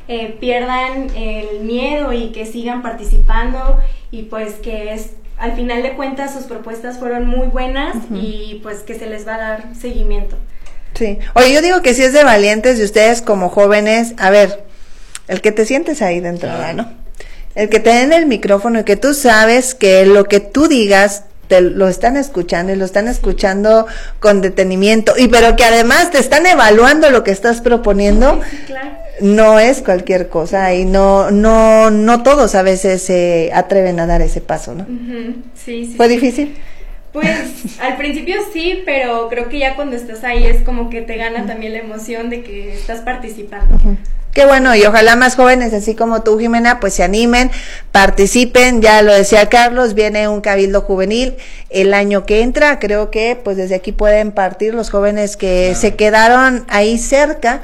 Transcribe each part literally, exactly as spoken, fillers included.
eh, pierdan el miedo y que sigan participando, y pues que es, al final de cuentas sus propuestas fueron muy buenas, uh-huh. y pues que se les va a dar seguimiento. Sí, oye, yo digo que si es de valientes de ustedes como jóvenes, a ver, el que te sientes ahí dentro, ¿no? El que te den el micrófono y que tú sabes que lo que tú digas te lo están escuchando y lo están escuchando con detenimiento, y pero que además te están evaluando lo que estás proponiendo. Sí, claro. No es cualquier cosa, y no no no todos a veces se atreven a dar ese paso, ¿no? Uh-huh. Sí, sí. ¿Fue difícil? Pues al principio sí, pero creo que ya cuando estás ahí es como que te gana también la emoción de que estás participando. Uh-huh. Qué bueno, y ojalá más jóvenes, así como tú, Jimena, pues se animen, participen. Ya lo decía Carlos, viene un cabildo juvenil el año que entra. Creo que pues desde aquí pueden partir los jóvenes que claro. se quedaron ahí cerca,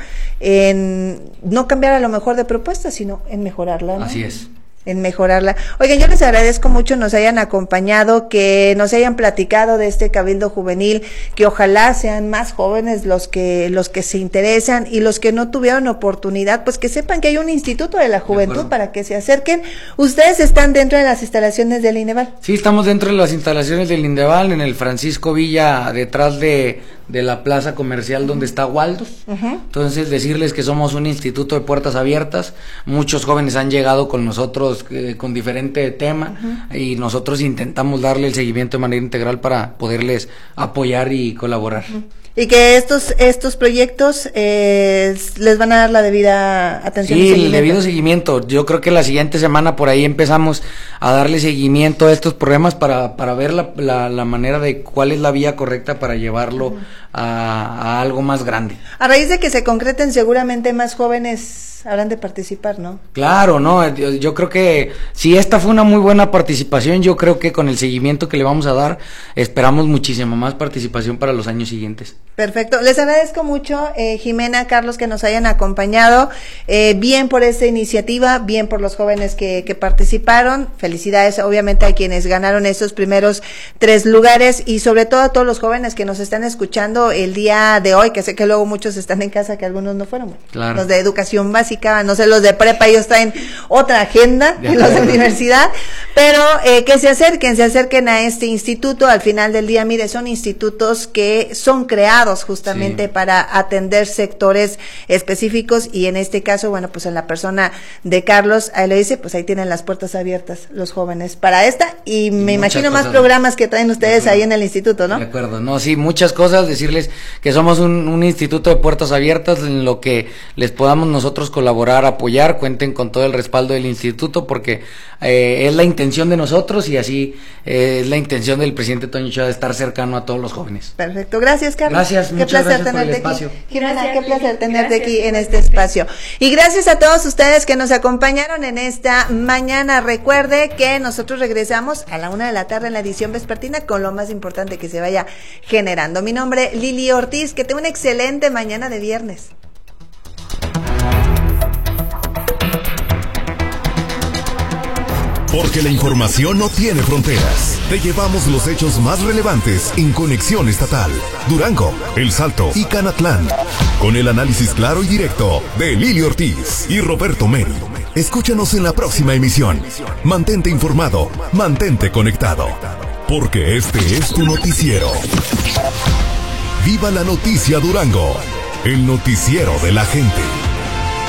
en no cambiar a lo mejor de propuesta, sino en mejorarla, ¿no? Así es. En mejorarla. Oigan, yo les agradezco mucho nos hayan acompañado, que nos hayan platicado de este cabildo juvenil, que ojalá sean más jóvenes los que los que se interesan, y los que no tuvieron oportunidad, pues que sepan que hay un instituto de la juventud para que se acerquen. ¿Ustedes están dentro de las instalaciones del Indeval? Sí, estamos dentro de las instalaciones del Indeval, en el Francisco Villa, detrás de de la plaza comercial donde está Waldos. Uh-huh. Entonces decirles que somos un instituto de puertas abiertas. Muchos jóvenes han llegado con nosotros eh, con diferente tema, uh-huh. y nosotros intentamos darle el seguimiento de manera integral para poderles apoyar y colaborar. Uh-huh. Y que estos estos proyectos eh, les van a dar la debida atención. Sí, y seguimiento. El debido seguimiento. Yo creo que la siguiente semana por ahí empezamos a darle seguimiento a estos problemas para para ver la, la, la manera de cuál es la vía correcta para llevarlo uh-huh. a, a algo más grande. A raíz de que se concreten, seguramente más jóvenes habrán de participar, ¿no? Claro, no, yo, yo creo que si esta fue una muy buena participación, yo creo que con el seguimiento que le vamos a dar, esperamos muchísima más participación para los años siguientes. Perfecto, les agradezco mucho, eh, Jimena, Carlos, que nos hayan acompañado, eh, bien por esta iniciativa, bien por los jóvenes que, que participaron, felicidades obviamente a quienes ganaron estos primeros tres lugares, y sobre todo a todos los jóvenes que nos están escuchando el día de hoy, que sé que luego muchos están en casa, que algunos no fueron, claro. Los de educación básica, no sé, los de prepa, ellos traen otra agenda, y los de universidad, pero eh, que se acerquen, se acerquen a este instituto. Al final del día, mire, son institutos que son creados justamente sí. para atender sectores específicos, y en este caso, bueno, pues en la persona de Carlos, ahí le dice, pues ahí tienen las puertas abiertas los jóvenes para esta, y, y me imagino cosas, más programas que traen ustedes ahí en el instituto, ¿no? De acuerdo, no, sí, muchas cosas, decirles que somos un, un instituto de puertas abiertas, en lo que les podamos nosotros colaborar, apoyar, cuenten con todo el respaldo del instituto, porque eh, es la intención de nosotros, y así eh, es la intención del presidente Toño Ochoa de estar cercano a todos los jóvenes. Perfecto, gracias, Carlos. Gracias, qué muchas placer gracias tenerte por el espacio. Aquí. Jimena, gracias, qué placer tenerte gracias, aquí en este gracias. espacio. Y gracias a todos ustedes que nos acompañaron en esta mañana. Recuerde que nosotros regresamos a la una de la tarde en la edición vespertina con lo más importante que se vaya generando. Mi nombre, Lili Ortiz, que tenga una excelente mañana de viernes. Porque la información no tiene fronteras. Te llevamos los hechos más relevantes en Conexión Estatal, Durango, El Salto y Canatlán. Con el análisis claro y directo de Lili Ortiz y Roberto Meri. Escúchanos en la próxima emisión. Mantente informado, mantente conectado. Porque este es tu noticiero. Viva la noticia Durango, el noticiero de la gente.